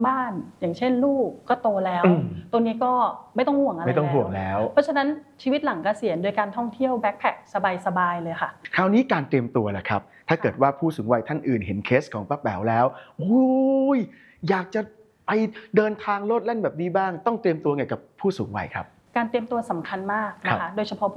บ้านอย่างเช่นลูกก็โตแล้วตัวนี้ก็ไม่ต้องห่วงอะไรแล้วเพราะฉะนั้นชีวิตหลังเกษียณโดยการท่องเที่ยวแบ็คแพ็คสบายๆเลยค่ะคราวนี้การเตรียมตัวล่ะครับถ้าเกิดว่าผู้สูงวัยท่านอื่นเห็นเคสของป้าแป๋วแล้วโอ้ยอยากจะไปเดินทางโลดแล่นแบบนี้บ้างต้องเตรียมตัวไงกับผู้สูงวัยครับการเตรียมตัวสำคัญมากนะคะโดยเฉพาะ